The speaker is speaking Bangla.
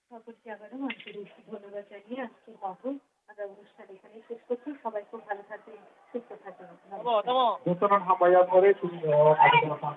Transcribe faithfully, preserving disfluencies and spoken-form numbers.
সকলকে আবারও আন্তরিক ধন্যবাদ জানিয়ে আজকের মতো আমরা অনুষ্ঠান এখানেই শেষ করছি। সবাই খুব ভালো থাকবেন, সুস্থ থাকবেন। নমস্কার। Ito na ang hambayan mo rin.